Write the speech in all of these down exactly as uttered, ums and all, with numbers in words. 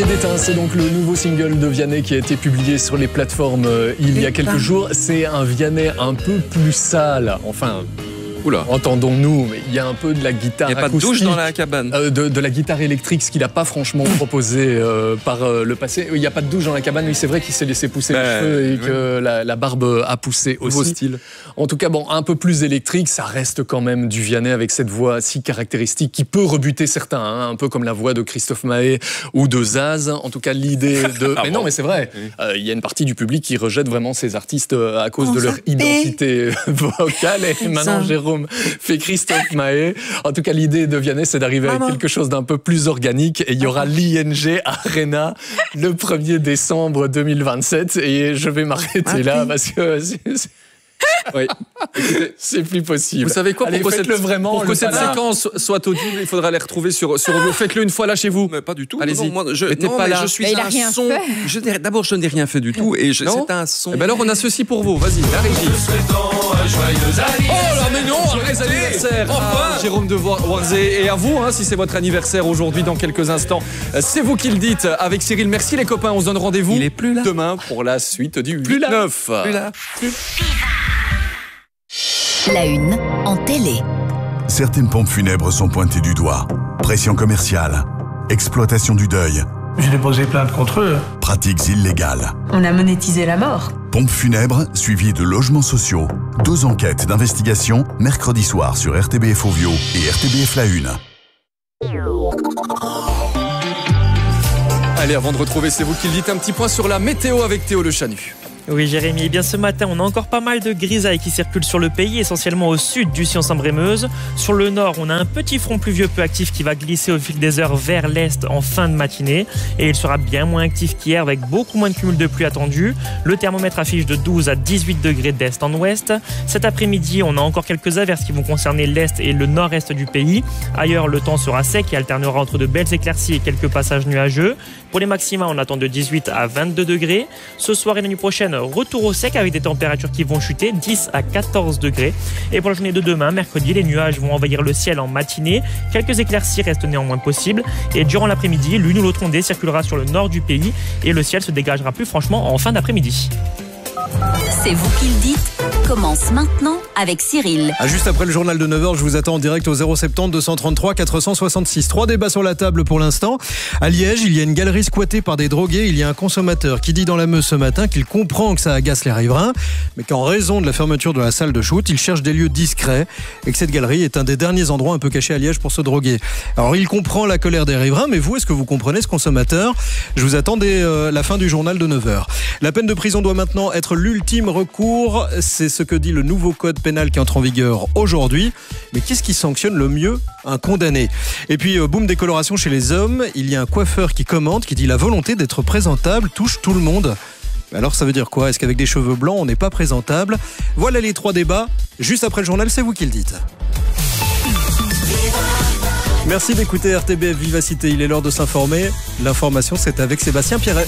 d'éteint, c'est donc le nouveau single de Vianney qui a été publié sur les plateformes euh, il y a quelques jours. C'est un Vianney un peu plus sale, enfin... Oula. Entendons-nous, mais il y a un peu de la guitare acoustique. Il n'y a pas de douche dans la cabane. Euh, de, de la guitare électrique, ce qu'il n'a pas franchement proposé euh, par euh, le passé. Il n'y a pas de douche dans la cabane, oui, c'est vrai qu'il s'est laissé pousser bah, les cheveux et oui. que la, la barbe a poussé aussi. Nouveau style. En tout cas, bon, un peu plus électrique, ça reste quand même du Vianney avec cette voix si caractéristique qui peut rebuter certains, hein, un peu comme la voix de Christophe Maé ou de Zaz. En tout cas, l'idée de... ah mais bon. Non, mais c'est vrai, il oui. euh, y a une partie du public qui rejette vraiment ces artistes à cause oh, de leur identité vocale. Et maintenant, Jérôme fait Christophe Maé. En tout cas, l'idée de Vianney, c'est d'arriver Maman. avec quelque chose d'un peu plus organique. Et il y aura l'I N G Arena le premier décembre deux mille vingt-sept. Et je vais m'arrêter ah, là parce que... C'est, c'est... Oui. Écoutez, c'est plus possible. Vous savez quoi, Allez, pour que, cette, vraiment, pour que cette séquence soit audible, il faudra les retrouver sur, sur audio. Faites-le une fois là chez vous. Mais pas du tout. Allez-y. Non, moi, je, non, pas mais là. je suis un son. Je d'abord, je n'ai rien fait du tout. Et je, c'est un son. Eh ben alors, on a ceci pour vous. Vas-y, la régie. Oh là, mais non, arrête anniversaire. Enfin, à Jérôme de Warzé et à vous, hein, si c'est votre anniversaire aujourd'hui, dans quelques instants. C'est vous qui le dites avec Cyril. Merci les copains. On se donne rendez-vous. Il est plus là. Demain pour la suite du huit neuf. Plus là. Plus. La une en télé. Certaines pompes funèbres sont pointées du doigt. Pression commerciale, exploitation du deuil. J'ai déposé plainte contre eux. Pratiques illégales. On a monétisé la mort. Pompes funèbres suivies de logements sociaux. Deux enquêtes d'investigation mercredi soir sur R T B F Ovio et R T B F La Une. Allez, avant de retrouver C'est vous qui le dites, un petit point sur la météo avec Théo Le Chanu. Oui Jérémy, eh bien ce matin on a encore pas mal de grisailles qui circulent sur le pays, essentiellement au sud du Sion-Saint-Brémeuse. Sur le nord, on a un petit front pluvieux peu actif qui va glisser au fil des heures vers l'est en fin de matinée. Et il sera bien moins actif qu'hier avec beaucoup moins de cumul de pluie attendu. Le thermomètre affiche de douze à dix-huit degrés d'est en ouest. Cet après-midi, on a encore quelques averses qui vont concerner l'est et le nord-est du pays. Ailleurs, le temps sera sec et alternera entre de belles éclaircies et quelques passages nuageux. Pour les maxima, on attend de dix-huit à vingt-deux degrés. Ce soir et la nuit prochaine, retour au sec avec des températures qui vont chuter, dix à quatorze degrés. Et pour la journée de demain, mercredi, les nuages vont envahir le ciel en matinée. Quelques éclaircies restent néanmoins possibles. Et durant l'après-midi, l'une ou l'autre ondée circulera sur le nord du pays et le ciel se dégagera plus franchement en fin d'après-midi. C'est vous qui le dites commence maintenant avec Cyril. Ah, juste après le journal de neuf heures, je vous attends en direct au zéro sept zéro deux cent trente-trois quatre cent soixante-six. Trois débats sur la table pour l'instant. À Liège, il y a une galerie squattée par des drogués. Il y a un consommateur qui dit dans la Meuse ce matin qu'il comprend que ça agace les riverains, mais qu'en raison de la fermeture de la salle de shoot, il cherche des lieux discrets et que cette galerie est un des derniers endroits un peu cachés à Liège pour se droguer. Alors il comprend la colère des riverains, mais vous, est-ce que vous comprenez ce consommateur ? Je vous attends dès euh, la fin du journal de neuf heures. La peine de prison doit maintenant être l'ultime recours. C'est ce que dit le nouveau code pénal qui entre en vigueur aujourd'hui. Mais qu'est-ce qui sanctionne le mieux un condamné ? Et puis, euh, boum, décoloration chez les hommes. Il y a un coiffeur qui commente, qui dit la volonté d'être présentable touche tout le monde. Alors ça veut dire quoi ? Est-ce qu'avec des cheveux blancs, on n'est pas présentable ? Voilà les trois débats. Juste après le journal, c'est vous qui le dites. Merci d'écouter R T B F Vivacité. Il est l'heure de s'informer. L'information, c'est avec Sébastien Pierret.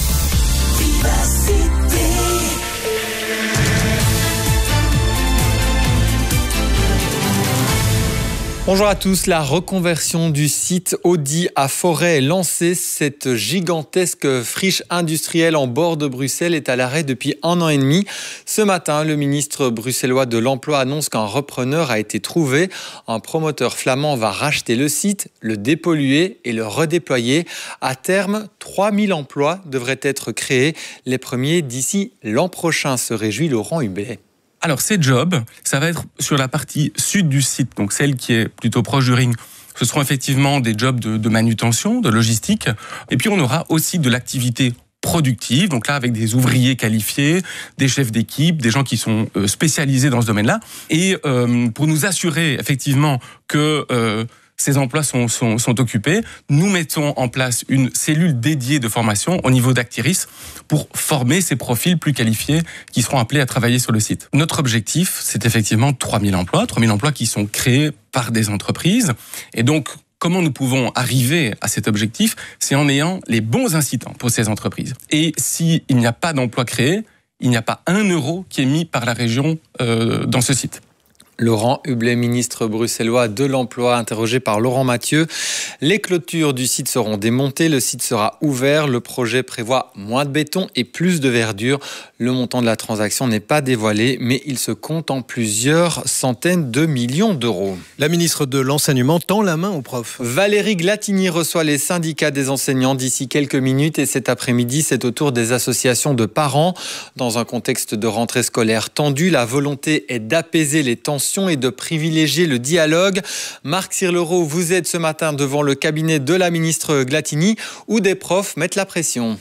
Bonjour à tous, la reconversion du site Audi à Forêt est lancée. Cette gigantesque friche industrielle en bord de Bruxelles est à l'arrêt depuis un an et demi. Ce matin, le ministre bruxellois de l'Emploi annonce qu'un repreneur a été trouvé. Un promoteur flamand va racheter le site, le dépolluer et le redéployer. À terme, trois mille emplois devraient être créés. Les premiers d'ici l'an prochain, se réjouit Laurent Hublet. Alors, ces jobs, ça va être sur la partie sud du site, donc celle qui est plutôt proche du ring. Ce seront effectivement des jobs de, de manutention, de logistique. Et puis, on aura aussi de l'activité productive, donc là, avec des ouvriers qualifiés, des chefs d'équipe, des gens qui sont euh, spécialisés dans ce domaine-là. Et euh, pour nous assurer, effectivement, que... Euh, ces emplois sont, sont, sont occupés. Nous mettons en place une cellule dédiée de formation au niveau d'Actiris pour former ces profils plus qualifiés qui seront appelés à travailler sur le site. Notre objectif, c'est effectivement trois mille emplois, trois mille emplois qui sont créés par des entreprises. Et donc, comment nous pouvons arriver à cet objectif ? C'est en ayant les bons incitants pour ces entreprises. Et s'il n'y a pas d'emplois créés, il n'y a pas un euro qui est mis par la région euh, dans ce site. Laurent Hublet, ministre bruxellois de l'Emploi, interrogé par Laurent Mathieu. Les clôtures du site seront démontées, le site sera ouvert. Le projet prévoit moins de béton et plus de verdure. Le montant de la transaction n'est pas dévoilé, mais il se compte en plusieurs centaines de millions d'euros. La ministre de l'Enseignement tend la main aux profs. Valérie Glatini reçoit les syndicats des enseignants d'ici quelques minutes et cet après-midi, c'est au tour des associations de parents. Dans un contexte de rentrée scolaire tendue, la volonté est d'apaiser les tensions et de privilégier le dialogue. Marc Sirlereau, vous êtes ce matin devant le cabinet de la ministre Glatini où des profs mettent la pression.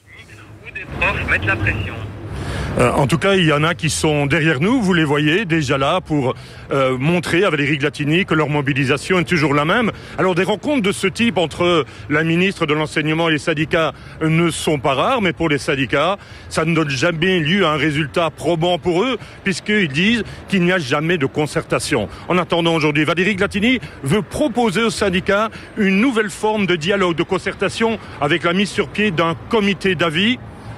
Où des profs mettent la pression. Euh, en tout cas, il y en a qui sont derrière nous, vous les voyez, déjà là pour euh, montrer à Valérie Glatini que leur mobilisation est toujours la même. Alors des rencontres de ce type entre la ministre de l'Enseignement et les syndicats ne sont pas rares, mais pour les syndicats, ça ne donne jamais lieu à un résultat probant pour eux, puisqu'ils disent qu'il n'y a jamais de concertation. En attendant aujourd'hui, Valérie Glatini veut proposer aux syndicats une nouvelle forme de dialogue, de concertation, avec la mise sur pied d'un comité d'avis.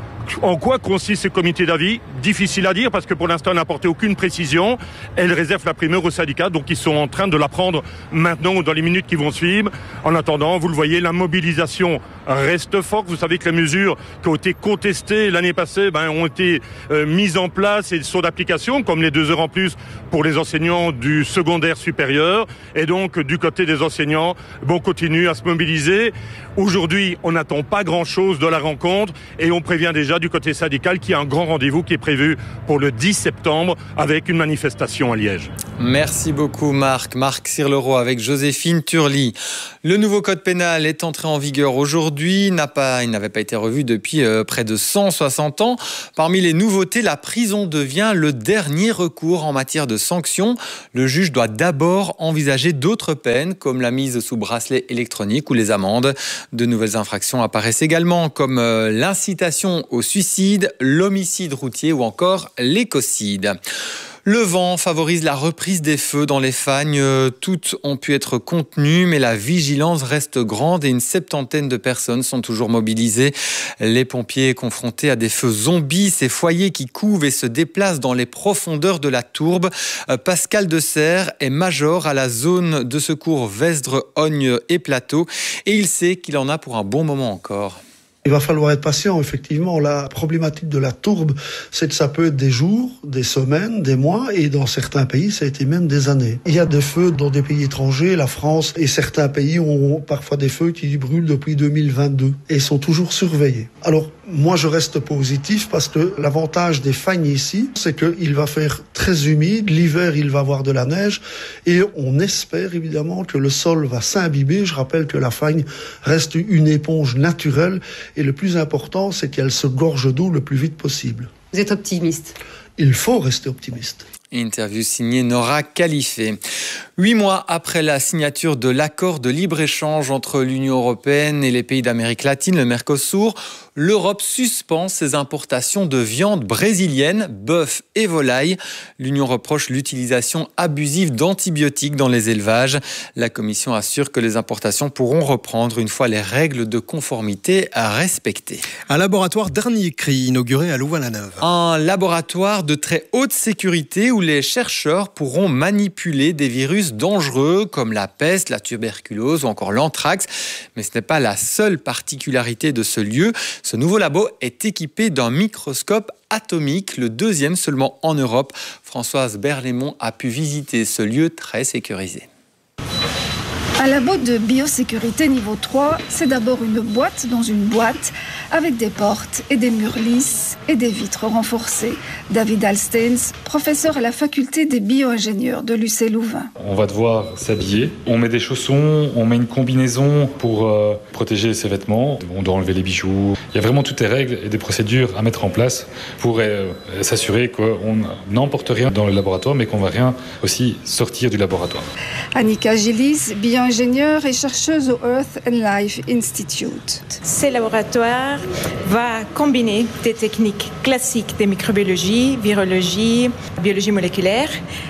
En quoi consiste ce comité d'avis? Difficile à dire parce que pour l'instant elle n'a apporté aucune précision. Elle réserve la primeur aux syndicats, donc ils sont en train de la prendre maintenant ou dans les minutes qui vont suivre. En attendant, vous le voyez, la mobilisation reste forte. Vous savez que les mesures qui ont été contestées l'année passée ben, ont été euh, mises en place et sont d'application, comme les deux heures en plus pour les enseignants du secondaire supérieur. Et donc du côté des enseignants, bon, on continue à se mobiliser. Aujourd'hui, on n'attend pas grand-chose de la rencontre et on prévient déjà du côté syndical qu'il y a un grand rendez-vous qui est prévu pour le dix septembre avec une manifestation à Liège. Merci beaucoup Marc. Marc Sirlereau avec Joséphine Turli. Le nouveau code pénal est entré en vigueur aujourd'hui. N'a pas, il n'avait pas été revu depuis euh, près de cent soixante ans. Parmi les nouveautés, la prison devient le dernier recours en matière de sanctions. Le juge doit d'abord envisager d'autres peines comme la mise sous bracelet électronique ou les amendes. De nouvelles infractions apparaissent également comme euh, l'incitation au suicide, l'homicide routier ou encore l'écocide. Le vent favorise la reprise des feux dans les Fagnes. Toutes ont pu être contenues, mais la vigilance reste grande et une septantaine de personnes sont toujours mobilisées. Les pompiers confrontés à des feux zombies, ces foyers qui couvent et se déplacent dans les profondeurs de la tourbe. Pascal Deserre est major à la zone de secours Vesdre, Ogne et Plateau et il sait qu'il en a pour un bon moment encore. Il va falloir être patient, effectivement. La problématique de la tourbe, c'est que ça peut être des jours, des semaines, des mois, et dans certains pays, ça a été même des années. Il y a des feux dans des pays étrangers, la France et certains pays ont parfois des feux qui brûlent depuis deux mille vingt-deux et sont toujours surveillés. Alors, moi, je reste positif parce que l'avantage des Fagnes ici, c'est qu'il va faire très humide. L'hiver, il va avoir de la neige et on espère évidemment que le sol va s'imbiber. Je rappelle que la Fagne reste une éponge naturelle et le plus important, c'est qu'elle se gorge d'eau le plus vite possible. Vous êtes optimiste? Il faut rester optimiste. Interview signée Nora Califé. Huit mois après la signature de l'accord de libre-échange entre l'Union européenne et les pays d'Amérique latine, le Mercosur, l'Europe suspend ses importations de viande brésilienne, bœuf et volaille. L'Union reproche l'utilisation abusive d'antibiotiques dans les élevages. La Commission assure que les importations pourront reprendre une fois les règles de conformité à respecter. Un laboratoire dernier cri inauguré à Louvain-la-Neuve. Un laboratoire de très haute sécurité où les chercheurs pourront manipuler des virus dangereux comme la peste, la tuberculose ou encore l'anthrax. Mais ce n'est pas la seule particularité de ce lieu. Ce nouveau labo est équipé d'un microscope atomique, le deuxième seulement en Europe. Françoise Berlaymont a pu visiter ce lieu très sécurisé. Un labo de biosécurité niveau trois, c'est d'abord une boîte dans une boîte avec des portes et des murs lisses et des vitres renforcées. David Alsteins, professeur à la faculté des bio-ingénieurs de l'U C Louvain. On va devoir s'habiller. On met des chaussons, on met une combinaison pour euh, protéger ses vêtements. On doit enlever les bijoux. Il y a vraiment toutes les règles et des procédures à mettre en place pour euh, s'assurer qu'on n'emporte rien dans le laboratoire, mais qu'on ne va rien aussi sortir du laboratoire. Annika Gillis, bio-ingénieure ingénieure et chercheuse au Earth and Life Institute. Ce laboratoire va combiner des techniques classiques de microbiologie, virologie, biologie moléculaire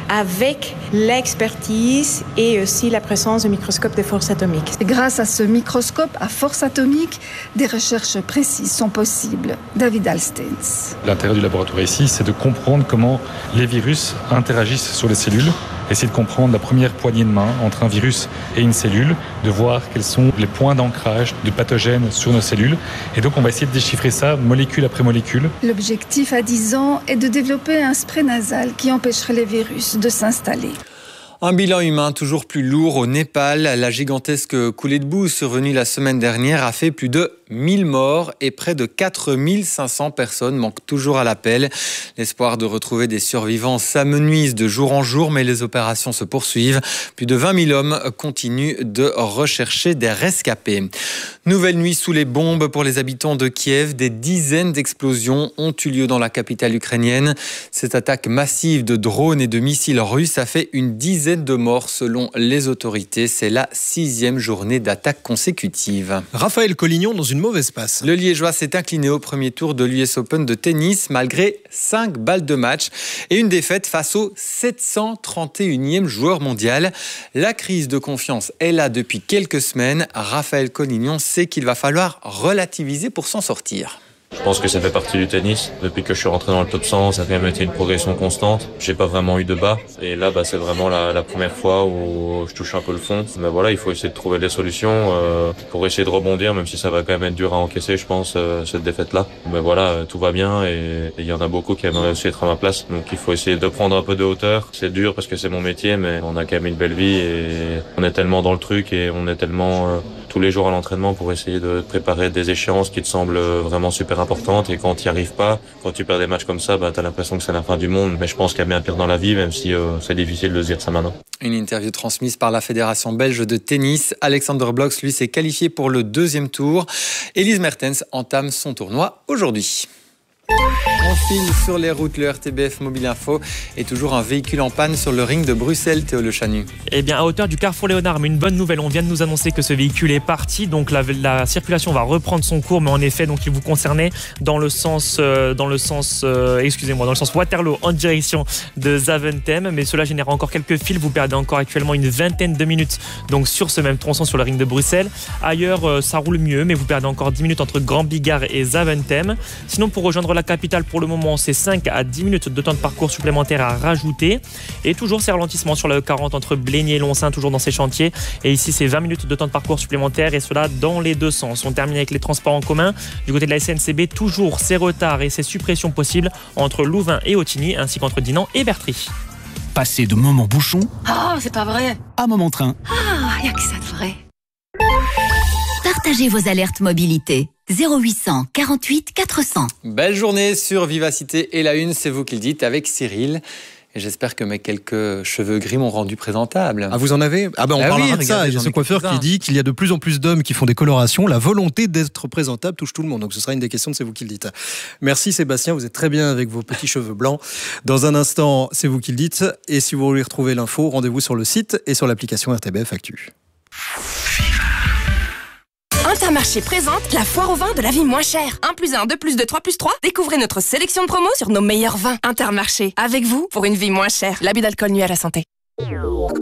avec l'expertise et aussi la présence de microscopes de force atomique. Et grâce à ce microscope à force atomique, des recherches précises sont possibles. David Alstens. L'intérêt du laboratoire ici, c'est de comprendre comment les virus interagissent sur les cellules, essayer de comprendre la première poignée de main entre un virus et une cellule, de voir quels sont les points d'ancrage du pathogène sur nos cellules. Et donc on va essayer de déchiffrer ça molécule après molécule. L'objectif à dix ans est de développer un spray nasal qui empêcherait les virus de s'installer. Un bilan humain toujours plus lourd au Népal. La gigantesque coulée de boue survenue la semaine dernière a fait plus de mille morts et près de quatre mille cinq cents personnes manquent toujours à l'appel. L'espoir de retrouver des survivants s'amenuise de jour en jour, mais les opérations se poursuivent. Plus de vingt mille hommes continuent de rechercher des rescapés. Nouvelle nuit sous les bombes pour les habitants de Kiev. Des dizaines d'explosions ont eu lieu dans la capitale ukrainienne. Cette attaque massive de drones et de missiles russes a fait une dizaine de morts selon les autorités. C'est la sixième journée d'attaque consécutive. Raphaël Collignon dans une mauvaise passe. Le Liégeois s'est incliné au premier tour de l'U S Open de tennis malgré cinq balles de match et une défaite face au sept cent trente et unième joueur mondial. La crise de confiance est là depuis quelques semaines. Raphaël Collignon sait qu'il va falloir relativiser pour s'en sortir. Je pense que ça fait partie du tennis. Depuis que je suis rentré dans le top cent, ça a quand même été une progression constante. J'ai pas vraiment eu de bas. Et là, bah, c'est vraiment la, la première fois où je touche un peu le fond. Mais voilà, il faut essayer de trouver des solutions euh, pour essayer de rebondir, même si ça va quand même être dur à encaisser, je pense, euh, cette défaite-là. Mais voilà, tout va bien et il y en a beaucoup qui aimeraient aussi être à ma place. Donc il faut essayer de prendre un peu de hauteur. C'est dur parce que c'est mon métier, mais on a quand même une belle vie et on est tellement dans le truc et on est tellement euh, tous les jours à l'entraînement pour essayer de préparer des échéances qui te semblent vraiment super importantes. Et quand tu n'y arrives pas, quand tu perds des matchs comme ça, bah, tu as l'impression que c'est la fin du monde. Mais je pense qu'il y a bien pire dans la vie, même si euh, c'est difficile de se dire ça maintenant. Une interview transmise par la Fédération belge de tennis. Alexander Blocks, lui, s'est qualifié pour le deuxième tour. Elise Mertens entame son tournoi aujourd'hui. On file sur les routes, le R T B F Mobile Info est toujours un véhicule en panne sur le ring de Bruxelles, Théo Le Chanu. Eh bien, à hauteur du carrefour Léonard, mais une bonne nouvelle, on vient de nous annoncer que ce véhicule est parti, donc la, la circulation va reprendre son cours, mais en effet, donc il vous concernait dans le sens, euh, dans le sens, euh, excusez-moi, dans le sens Waterloo en direction de Zaventem, mais cela génère encore quelques fils. Vous perdez encore actuellement une vingtaine de minutes, donc sur ce même tronçon sur le ring de Bruxelles. Ailleurs, euh, ça roule mieux, mais vous perdez encore dix minutes entre Grand Bigard et Zaventem. Sinon, pour rejoindre la capitale, pour le moment, c'est cinq à dix minutes de temps de parcours supplémentaires à rajouter. Et toujours ces ralentissements sur la E quarante entre Blénier et Loncin, toujours dans ces chantiers. Et ici, c'est vingt minutes de temps de parcours supplémentaires et cela dans les deux sens. On termine avec les transports en commun. Du côté de la S N C B, toujours ces retards et ces suppressions possibles entre Louvain et Autigny, ainsi qu'entre Dinan et Bertry. Passer de moment bouchon Oh, c'est pas vrai. à moment train. Ah, y a que ça de vrai. Partagez vos alertes mobilité. zéro huit cent quarante-huit quatre cents. Belle journée sur Vivacité et la Une, c'est vous qui le dites, avec Cyril. Et j'espère que mes quelques cheveux gris m'ont rendu présentable. Ah, vous en avez? Ah ben on ah parlera oui, de ça. Il y a ce coiffeur qui dit qu'il y a de plus en plus d'hommes qui font des colorations. La volonté d'être présentable touche tout le monde. Donc ce sera une des questions de C'est vous qui le dites. Merci Sébastien, vous êtes très bien avec vos petits cheveux blancs. Dans un instant, C'est vous qui le dites. Et si vous voulez retrouver l'info, rendez-vous sur le site et sur l'application R T B F Actu. Intermarché présente la foire au vin de la vie moins chère. un plus un, deux plus deux, trois plus trois. Découvrez notre sélection de promos sur nos meilleurs vins. Intermarché, avec vous pour une vie moins chère. L'abus d'alcool nuit à la santé.